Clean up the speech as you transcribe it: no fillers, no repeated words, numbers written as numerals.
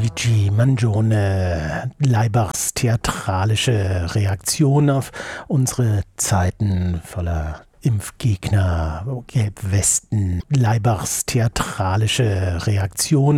Luigi Mangione, Laibachs theatralische Reaktion auf unsere Zeiten voller Impfgegner, Gelbwesten, Laibachs theatralische Reaktion